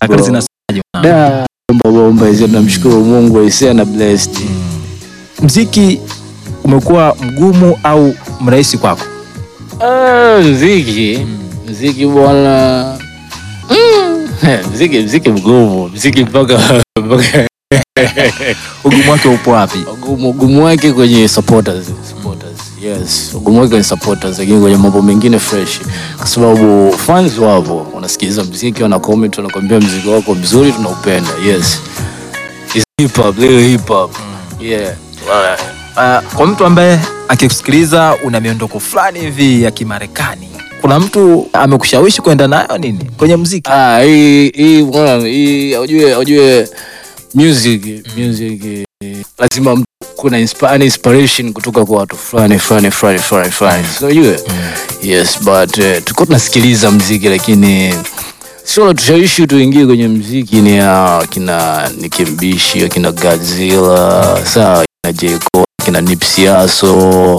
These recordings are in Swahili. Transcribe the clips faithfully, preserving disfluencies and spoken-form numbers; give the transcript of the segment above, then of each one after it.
Kazi zinasemaje? Da bomba bomba hizo, tunamshukuru Mungu aisee na blessed. Muziki umekuwa mgumu au mrahisi kwako? Ah, muziki, muziki bwana. Mm. Muziki muziki mgumu, muziki mpaka mpaka Ugumu wake upo wapi? ugumu ugumu wake kwenye supporters, supporters. Yes, ugumu wake kwenye supporters, lakini kwenye mambo mengine fresh. Kwa sababu fans wapo, wanasikiliza muziki, wana comment, wanakuambia muziki wako mzuri, tunaupenda. Yes. It's hip hop, real hip hop. Yeah. Uh, kwa mtu ambaye akikusikiliza una miondoko fulani hivi ya Kimarekani, kuna mtu amekushawishi kwenda nayo nini kwenye muziki? Ah, hii hii bwana, hii unajua unajua music, music eh, lazima mtu kuna inspire, inspiration kutoka kwa watu fulani fulani fulani fulani fulani. So unajua? Yes, but uh, tuko tunasikiliza muziki, lakini sio tushawishi tuingie kwenye muziki ni uh, kina Nicki Mbishi, kina Godzilla, sawa, na J Cole, kina Nipsey Hussle,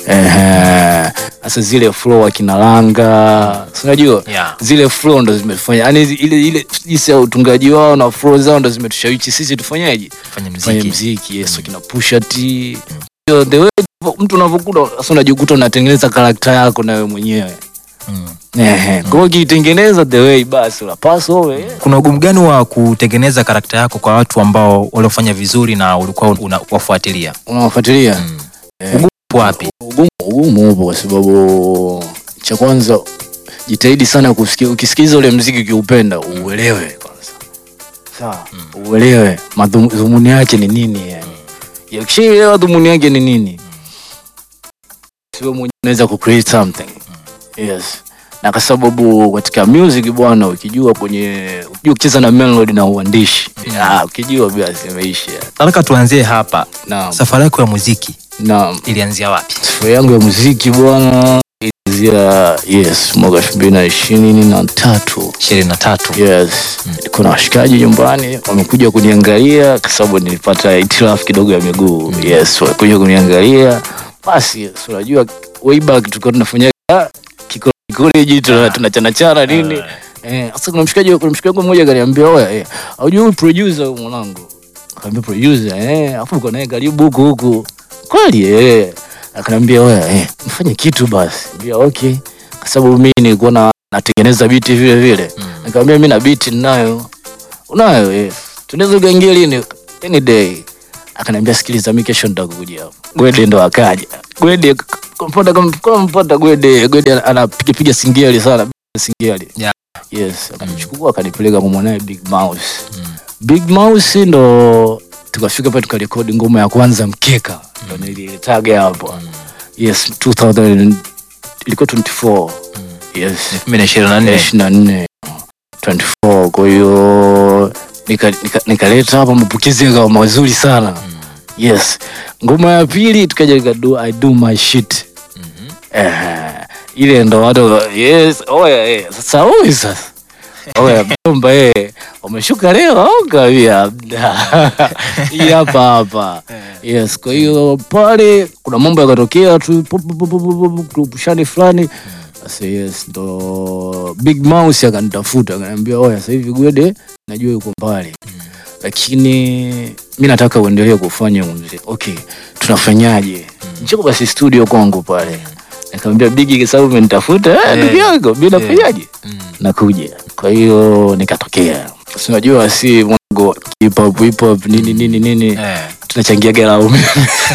eh asa zile flow kina Langa, unajua? Yeah. Zile flow ndo zimefanya, yani ile ile jinsi ya utungaji wao na flow zao ndo zimetushawishi sisi tufanyaje? Fanya muziki. Fanya muziki, yes, kina Pusha T. Mm. The way mtu unavyokuwa sasa unajikuta unatengeneza karakta yako na wewe mwenyewe. Mm. Eh, kwa hiyo ukitengeneza the way basi unapaswa wewe. Kuna ugumu gani wa kutengeneza karakta yako kwa watu ambao waliofanya vizuri na ulikuwa unawafuatilia? Unawafuatilia? Mm. Eh, ugumu wapi? Ugumu ugumu upo kwa sababu cha kwanza jitahidi sana kusikia, ukisikiza ule muziki ukiupenda uelewe kwanza. Sawa? Mm. Uelewe madhumuni yake ni nini yani. Mm. Ukishaelewa madhumuni yake ni nini, sio mwenyewe unaweza ku create something. Mm. Yes. Na kwa sababu katika music bwana, ukijua kwenye ukijua kucheza na melody na uandishi, mm. ah, ukijua basi imeisha. Nataka tuanzie hapa. Naam. Safari yako ya muziki, naam, ilianzia wapi? Safari yangu ya muziki bwana ilianzia yes mwaka elfu mbili na ishirini na tatu. ishirini na tatu. Yes. Mm. Kuna washikaji nyumbani wamekuja kuniangalia kwa sababu nilipata hitilafu kidogo ya miguu. Mm. Yes, wamekuja kuniangalia. Basi unajua way back tulikuwa tunafanya kikole jitu tunachana chana nini. Eh, sasa kuna mshikaji kuna mshikaji mmoja akaniambia, "Oya, eh, hujui producer mwanangu?" Akaniambia producer, eh, afu uko naye karibu huko huko. Kweli eh. Akaniambia, "Oya, eh, mfanye kitu basi." Niambia, "Okay." Kwa sababu mimi nilikuwa na natengeneza beat vile vile. Mm. Nikamwambia mimi na beat ninayo. Unayo eh. Tunaweza kuingia lini? Any day. Akaniambia, "Sikiliza, mimi kesho nitakuja hapo." Gwede ndo akaja. Gwede kompota kompota Gwede, Gwede anapiga piga singeli sana, singeli. Yeah. Yes, akanichukua akanipeleka kwa mwanae Big Mouse. Mm. Big Mouse ndo tukafika pale tukarekodi ngoma ya kwanza Mkeka. Ndo mm. nilitaga hapo. Mm. Yes, elfu mbili ilikuwa twenty-four. Mm. Yes, elfu mbili na ishirini na nne. ishirini na nne. twenty-four. Kwa hiyo nikaleta nika, nika hapa mapokezi yakawa mazuri sana. Mm. Yes. Ngoma ya pili tukaja nikadu I do my shit. Mhm. Eh, ile ndo watu yes, oya eh. Sasa huyu sasa. Oya bomba eh. Umeshuka leo au kawia? Hii hapa hapa. Yes, kwa hiyo pale kuna mambo yakatokea tu pushani fulani. Sasa yes, ndo Big Mouse akanitafuta akaniambia, "Oya, sasa hivi Gwede najua yuko mbali. Lakini mimi nataka uendelee kufanya muziki." Okay, tunafanyaje? Njoo basi studio kwangu pale. Nikamwambia Big, kwa sababu umenitafuta, ndugu yangu, mimi nafanyaje? Nakuja. Kwa hiyo nikatokea. Sasa unajua si mwango hip hop hip hop nini nini nini. Tunachangia gala umeme.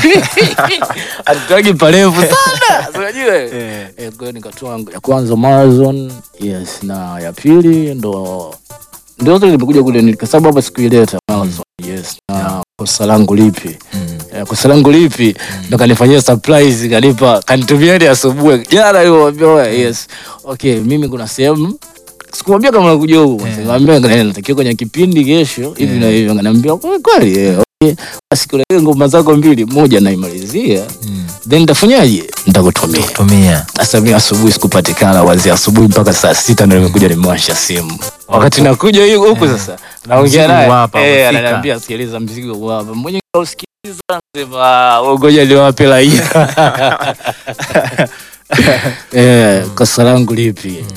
Atutagi parefu sana. Unajua? Eh, kwa hiyo nikatoa ya kwanza Marathon, yes, na ya pili ndo ndio zote nimekuja kule kwa sababu hapa sikuileta Marathon. Yes, na kosa langu lipi? Mm. Kosa langu lipi? Mm. Ndo kanifanyia surprise, kanipa kanitumia hadi asubuhi. Jana nilimwambia, yes. Okay, mimi kuna sehemu sikumwambia kama nakuja huko. Nikamwambia natakiwa kwenye kipindi kesho hivi na hivi. Ananiambia, "Kweli eh, okay. Basi kuna ngoma zako mbili, moja naimalizia." Mm. Then nitafanyaje? Nitakutumia. Kutumia. Sasa mimi asubuhi sikupatikana, wazi asubuhi mpaka saa sita ndio nimekuja nimewasha simu. Wakati nakuja hiyo huko sasa naongea naye. Eh, ananiambia, "Sikiliza mzigo hapa. Mwenye usikiliza sema ngoja niwape raia." Eh, kosa langu lipi?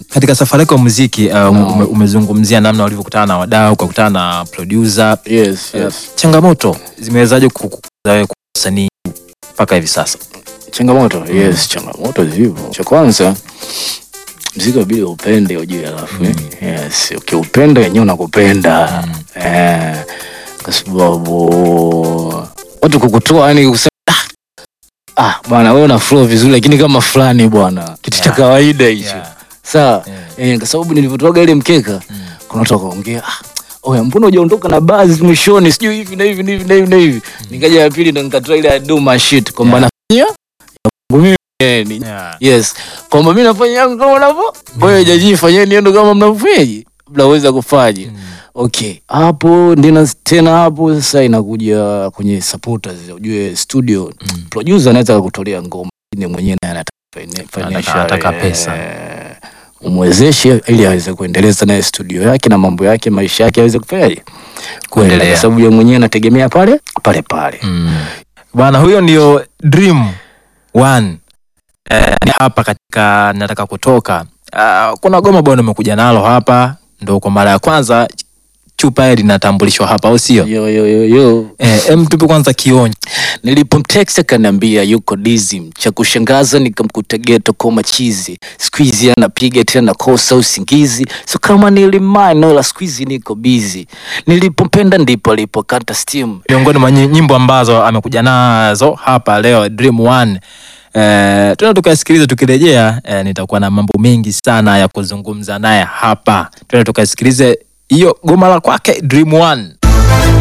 Katika safari yako ya muziki uh, No. ume, umezungumzia namna ulivyokutana na wadau, ukakutana na producer. Yes, yes. Changamoto zimewezaje kukuza wewe kuwa msanii mpaka hivi sasa? Changamoto, yes, changamoto zipo. Cha kwanza muziki inabidi upende ujue, alafu mm. yes, ukiupenda wenyewe unakupenda. Mm. Eh, kwa sababu watu kukutoa yani kusema ah, ah bwana wewe una flow vizuri lakini kama fulani bwana kitu cha yeah. kawaida hicho. Yeah. Sawa. Yeah. Eh, kwa sababu nilivyotoka ile mkeka mm. kuna watu wakaongea ah oya mbona hujaondoka na buzz mwishoni sijui hivi na hivi na hivi na hivi na hivi. Mm. Nikaja ya pili ndo nikatoa ile I do my shit kwamba yeah. nafanya mimi yani. Yeah. Yes. Kwamba mimi nafanya yangu kama unavyo. Wewe jaji fanyeni ndio kama mnavyofaje. Mnaweza kufanya. Mm. Okay. Hapo ndina tena hapo sasa inakuja kwenye supporters ujue studio. Mm. Producer anaweza kukutolea ngoma ni mwenyewe anataka financial anataka pesa. Eh, umwezeshe ili aweze kuendeleza na studio yake na mambo yake maisha yake aweze kufanyaje kuendelea, kwa sababu yeye mwenyewe anategemea pale pale pale. Mm. Bwana huyo ndio Dream One. Eh, hapa katika nataka kutoka. Uh, kuna goma bwana umekuja nalo hapa ndio kwa mara ya kwanza chupa hili linatambulishwa hapa au sio? Yo yo yo yo. Eh, em tupe kwanza kionjo. Nilipomtext akaniambia yuko dizzy. Cha kushangaza nikamkuta ghetto koma chizi. Squeeze anapiga tena kosa usingizi. So kama nilimai no la squeeze niko busy. Nilipompenda ndipo alipokata steam. Miongoni mwa nyimbo ambazo amekuja nazo hapa leo Dream One. Eh, tuna tukasikiliza tukirejea eh, nitakuwa na mambo mengi sana ya kuzungumza naye hapa. Tuna tukasikilize hiyo goma la kwake Dream One.